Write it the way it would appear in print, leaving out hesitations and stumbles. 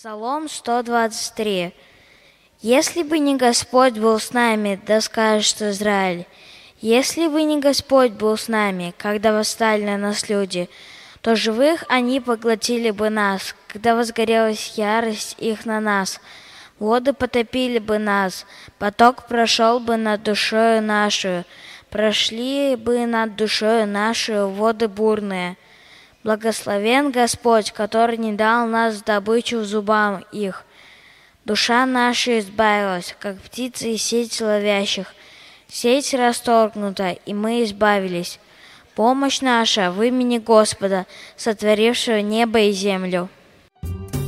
Псалом 123. Если бы не Господь был с нами, да скажет Израиль, если бы не Господь был с нами, когда восстали на нас люди, то живых они поглотили бы нас, когда возгорелась ярость их на нас. Воды потопили бы нас, поток прошел бы над душою нашу, прошли бы над душою нашу воды бурные. Благословен Господь, который не дал нас добычу в зубам их. Душа наша избавилась, как птицы из сети ловящих. Сеть расторгнута, и мы избавились. Помощь наша в имени Господа, сотворившего небо и землю.